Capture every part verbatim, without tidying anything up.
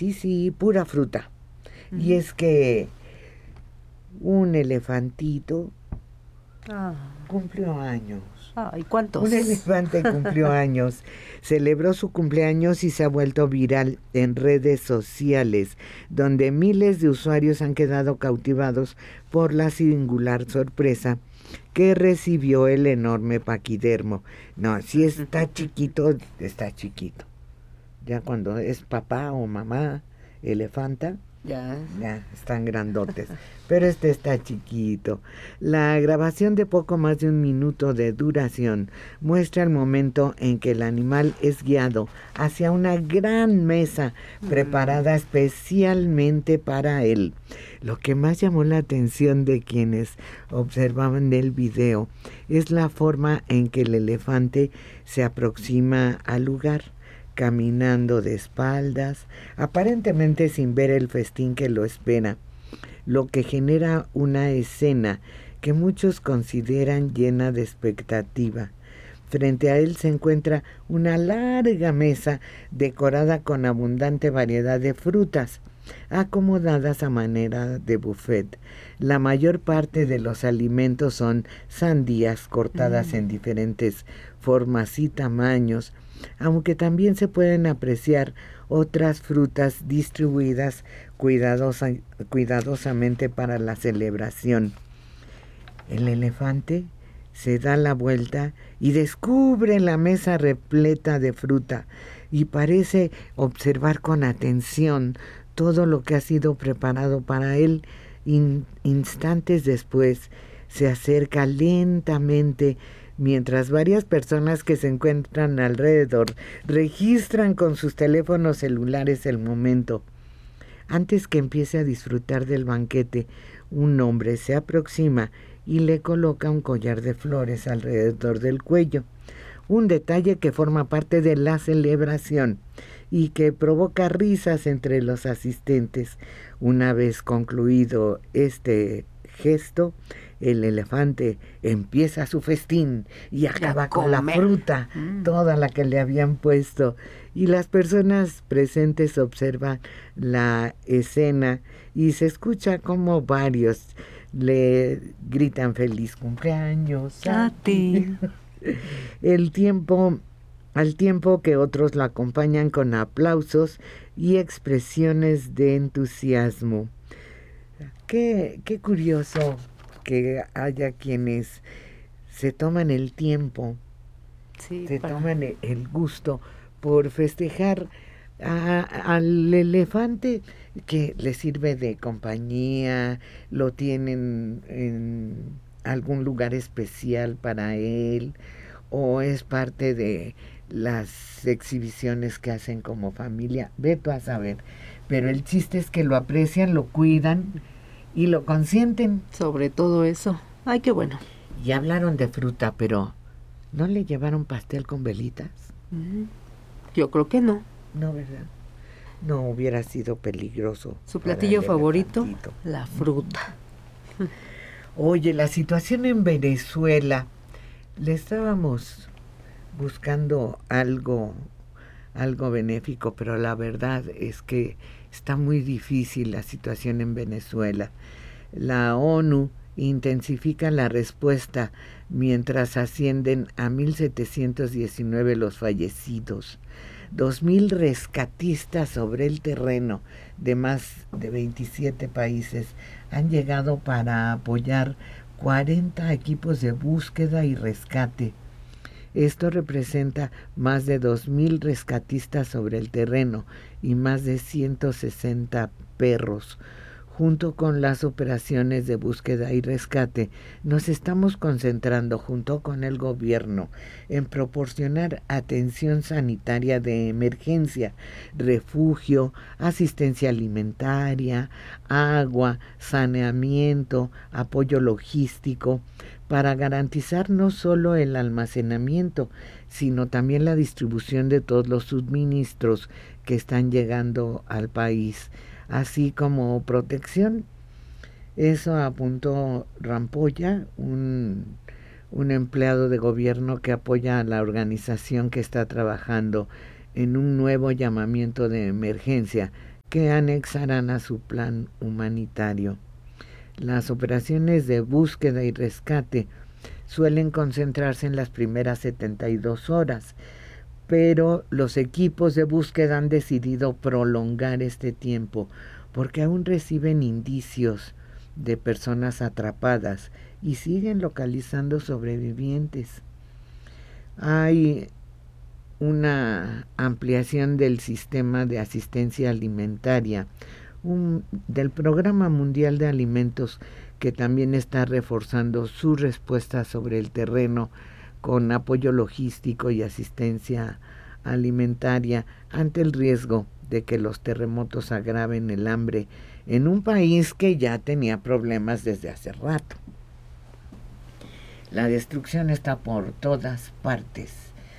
sí, sí, pura fruta. Uh-huh. Y es que un elefantito ah. cumplió años. Ah, ¿y cuántos? Un elefante cumplió años, celebró su cumpleaños y se ha vuelto viral en redes sociales, donde miles de usuarios han quedado cautivados por la singular sorpresa que recibió el enorme paquidermo. No, si está chiquito, está chiquito. Ya cuando es papá o mamá elefanta, Ya. ya están grandotes, pero este está chiquito. La grabación de poco más de un minuto de duración muestra el momento en que el animal es guiado hacia una gran mesa preparada especialmente para él. Lo que más llamó la atención de quienes observaban el video es la forma en que el elefante se aproxima al lugar, caminando de espaldas, aparentemente sin ver el festín que lo espera, lo que genera una escena que muchos consideran llena de expectativa. Frente a él se encuentra una larga mesa decorada con abundante variedad de frutas, acomodadas a manera de buffet. La mayor parte de los alimentos son sandías cortadas mm. en diferentes formas y tamaños, aunque también se pueden apreciar otras frutas distribuidas cuidadosa, cuidadosamente para la celebración. El elefante se da la vuelta y descubre la mesa repleta de fruta y parece observar con atención todo lo que ha sido preparado para él. In, instantes después se acerca lentamente mientras varias personas que se encuentran alrededor registran con sus teléfonos celulares el momento. Antes que empiece a disfrutar del banquete, un hombre se aproxima y le coloca un collar de flores alrededor del cuello, un detalle que forma parte de la celebración y que provoca risas entre los asistentes. Una vez concluido este gesto, el elefante empieza su festín y acaba con la fruta, mm. toda la que le habían puesto, y las personas presentes observan la escena y se escucha como varios le gritan feliz cumpleaños a ti. El tiempo, al tiempo que otros lo acompañan con aplausos y expresiones de entusiasmo. Qué, qué curioso que haya quienes se toman el tiempo, sí, se para... toman el gusto por festejar a, al elefante, que le sirve de compañía, lo tienen en algún lugar especial para él, o es parte de las exhibiciones que hacen como familia, ve tú a saber, pero el chiste es que lo aprecian, lo cuidan y lo consienten. Sobre todo eso. Ay, qué bueno. Y hablaron de fruta, pero ¿no le llevaron pastel con velitas? Mm, yo creo que no. No, ¿verdad? No hubiera sido peligroso. ¿Su platillo favorito? La fruta. Oye, la situación en Venezuela, le estábamos buscando algo, algo benéfico, pero la verdad es que está muy difícil la situación en Venezuela. La ONU intensifica la respuesta mientras ascienden a mil setecientos diecinueve los fallecidos. dos mil rescatistas sobre el terreno de más de veintisiete países han llegado para apoyar cuarenta equipos de búsqueda y rescate. Esto representa más de dos mil rescatistas sobre el terreno y más de ciento sesenta perros. Junto con las operaciones de búsqueda y rescate, nos estamos concentrando junto con el gobierno en proporcionar atención sanitaria de emergencia, refugio, asistencia alimentaria, agua, saneamiento, apoyo logístico, para garantizar no solo el almacenamiento, sino también la distribución de todos los suministros que están llegando al país, así como protección. Eso apuntó Rampolla, un, un empleado de gobierno que apoya a la organización que está trabajando en un nuevo llamamiento de emergencia que anexarán a su plan humanitario. Las operaciones de búsqueda y rescate suelen concentrarse en las primeras setenta y dos horas, pero los equipos de búsqueda han decidido prolongar este tiempo porque aún reciben indicios de personas atrapadas y siguen localizando sobrevivientes. Hay una ampliación del sistema de asistencia alimentaria, un, del Programa Mundial de Alimentos, que también está reforzando su respuesta sobre el terreno con apoyo logístico y asistencia alimentaria ante el riesgo de que los terremotos agraven el hambre en un país que ya tenía problemas desde hace rato. La destrucción está por todas partes,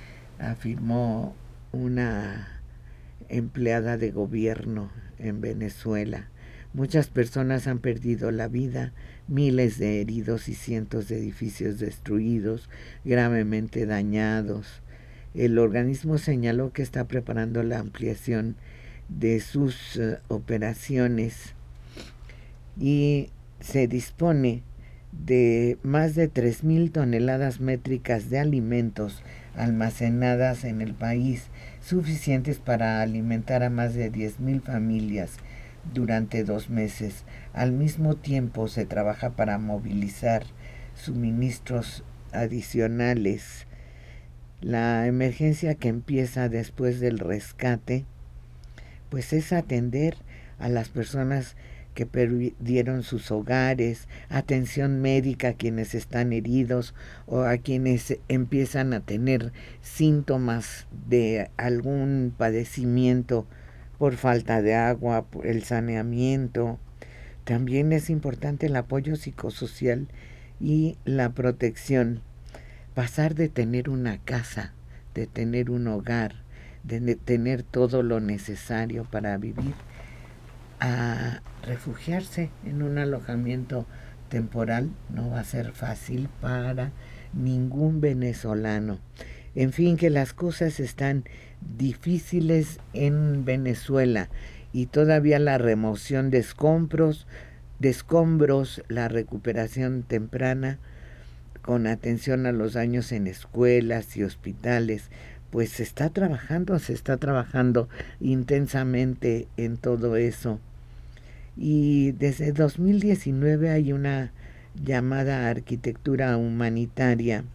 afirmó una empleada de gobierno en Venezuela. Muchas personas han perdido la vida, miles de heridos y cientos de edificios destruidos, gravemente dañados. El organismo señaló que está preparando la ampliación de sus uh, operaciones y se dispone de más de tres mil toneladas métricas de alimentos almacenadas en el país, suficientes para alimentar a más de diez mil familias durante dos meses. Al mismo tiempo se trabaja para movilizar suministros adicionales. La emergencia que empieza después del rescate, pues es atender a las personas que perdieron sus hogares, atención médica a quienes están heridos o a quienes empiezan a tener síntomas de algún padecimiento por falta de agua, por el saneamiento. También es importante el apoyo psicosocial y la protección. Pasar de tener una casa, de tener un hogar, de tener todo lo necesario para vivir, a refugiarse en un alojamiento temporal no va a ser fácil para ningún venezolano. En fin, que las cosas están difíciles en Venezuela y todavía la remoción de escombros, de escombros, la recuperación temprana con atención a los daños en escuelas y hospitales, pues se está trabajando, se está trabajando intensamente en todo eso. Y desde dos mil diecinueve hay una llamada arquitectura humanitaria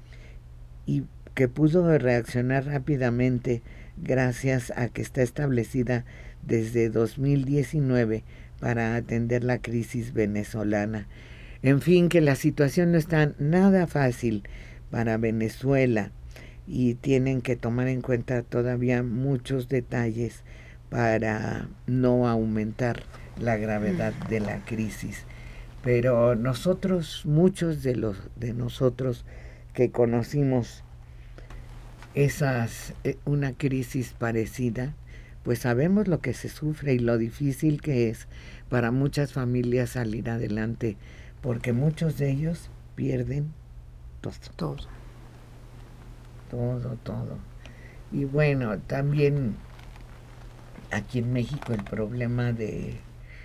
y que pudo reaccionar rápidamente gracias a que está establecida desde dos mil diecinueve para atender la crisis venezolana. En fin, que la situación no está nada fácil para Venezuela y tienen que tomar en cuenta todavía muchos detalles para no aumentar la gravedad de la crisis. Pero nosotros, muchos de los de nosotros que conocimos esas una crisis parecida, pues sabemos lo que se sufre y lo difícil que es para muchas familias salir adelante, porque muchos de ellos pierden todo. Todo. Todo, todo. Y bueno, también aquí en México el problema de,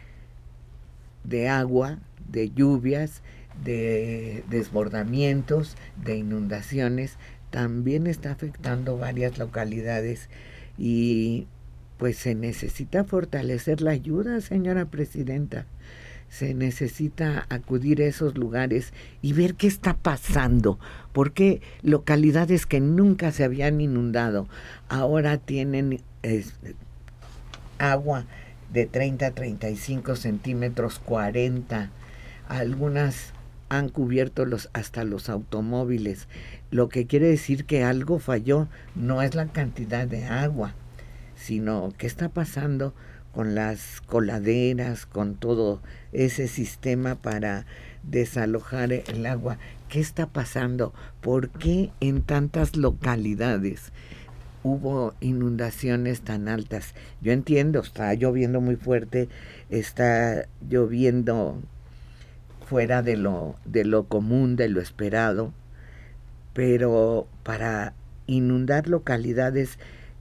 de agua, de lluvias, de desbordamientos, de inundaciones, también está afectando varias localidades y pues se necesita fortalecer la ayuda, señora presidenta. Se necesita acudir a esos lugares y ver qué está pasando, porque localidades que nunca se habían inundado ahora tienen es, agua de treinta a treinta y cinco centímetros, cuarenta, algunas han cubierto los hasta los automóviles, lo que quiere decir que algo falló. No es la cantidad de agua, sino qué está pasando con las coladeras, con todo ese sistema para desalojar el agua. ¿Qué está pasando? ¿Por qué en tantas localidades hubo inundaciones tan altas? Yo entiendo, está lloviendo muy fuerte, está lloviendo fuera de lo, de lo común, de lo esperado, pero para inundar localidades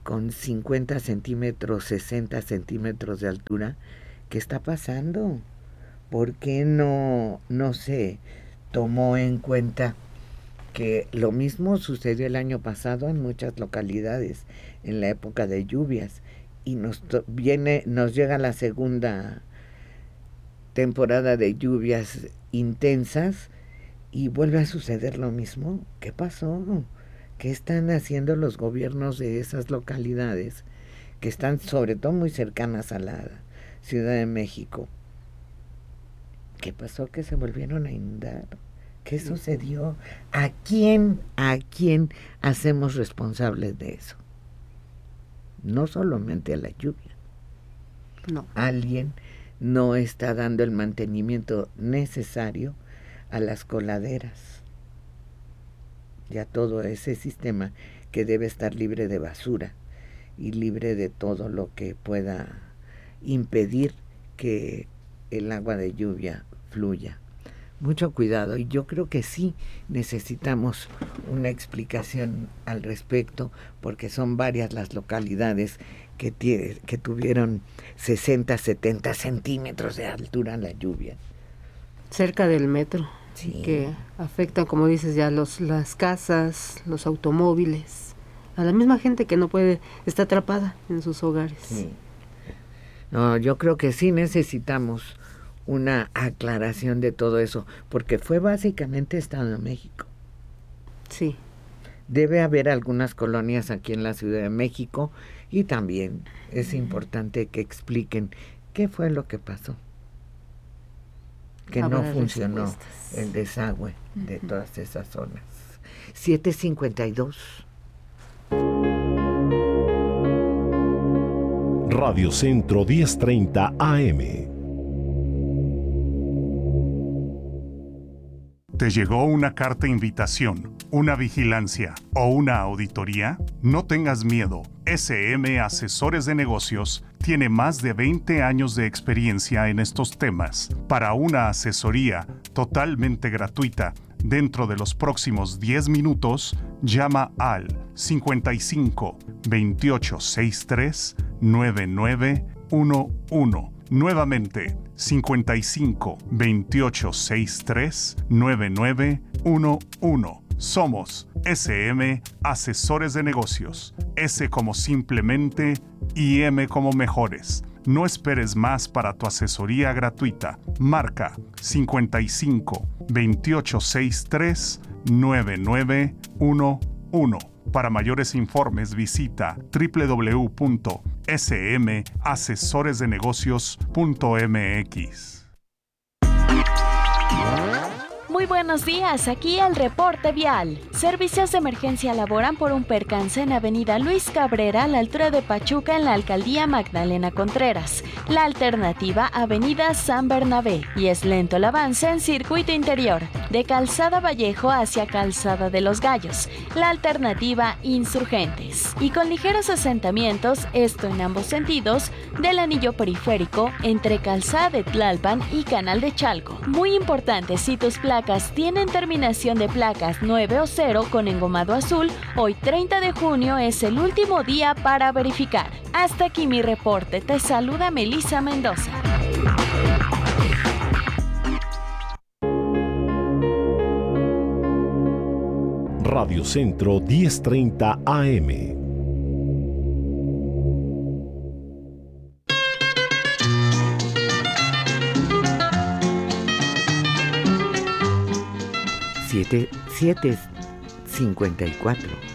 con cincuenta centímetros, sesenta centímetros de altura. ¿Qué está pasando? ¿Por qué no, no se tomó en cuenta que lo mismo sucedió el año pasado en muchas localidades en la época de lluvias y nos to- viene nos llega la segunda temporada de lluvias intensas y vuelve a suceder lo mismo? ¿Qué pasó? ¿Qué están haciendo los gobiernos de esas localidades que están sobre todo muy cercanas a la Ciudad de México? ¿Qué pasó? ¿Que se volvieron a inundar? ¿Qué sucedió? ¿A quién, a quién hacemos responsables de eso? No solamente a la lluvia. No. Alguien no está dando el mantenimiento necesario a las coladeras y a todo ese sistema que debe estar libre de basura y libre de todo lo que pueda impedir que el agua de lluvia fluya. Mucho cuidado, y yo creo que sí necesitamos una explicación al respecto, porque son varias las localidades que, tiene, que tuvieron sesenta, setenta centímetros de altura en la lluvia. Cerca del metro, Sí. Que afectan, como dices, ya los, las casas, los automóviles, a la misma gente que no puede, está atrapada en sus hogares. Sí. No, yo creo que sí necesitamos una aclaración de todo eso, porque fue básicamente Estado de México. Sí. Debe haber algunas colonias aquí en la Ciudad de México y también es importante que expliquen qué fue lo que pasó, que Habrá no funcionó respuestas. el desagüe de todas esas zonas. siete cincuenta y dos. Radio Centro diez treinta A M. ¿Te llegó una carta invitación, una vigilancia o una auditoría? No tengas miedo. S M Asesores de Negocios tiene más de veinte años de experiencia en estos temas. Para una asesoría totalmente gratuita, dentro de los próximos diez minutos, llama al cincuenta y cinco, veintiocho sesenta y tres, noventa y nueve once. Nuevamente, cincuenta y cinco, veintiocho sesenta y tres, noventa y nueve once. Somos S M Asesores de Negocios. S como simplemente y M como mejores. No esperes más para tu asesoría gratuita. Marca cincuenta y cinco, veintiocho sesenta y tres, noventa y nueve once. Para mayores informes visita doble u doble u doble u punto s m asesores de negocios punto m x. Muy buenos días, aquí el reporte vial. Servicios de emergencia laboran por un percance en Avenida Luis Cabrera, a la altura de Pachuca, en la Alcaldía Magdalena Contreras. La alternativa, Avenida San Bernabé, y es lento el avance en circuito interior, de Calzada Vallejo hacia Calzada de los Gallos. La alternativa, Insurgentes. Y con ligeros asentamientos, esto en ambos sentidos, del anillo periférico, entre Calzada de Tlalpan y Canal de Chalco. Muy importante, si tus placas tienen terminación de placas nueve o cero con engomado azul, hoy treinta de junio es el último día para verificar. Hasta aquí mi reporte. Te saluda Melissa Mendoza. Radio Centro diez treinta A M. siete cincuenta y cuatro.